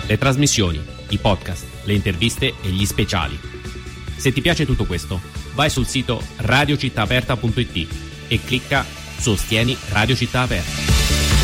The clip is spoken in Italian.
le trasmissioni, i podcast, le interviste e gli speciali. Se ti piace tutto questo, vai sul sito radiocittaaperta.it e clicca Sostieni Radio Città Aperta.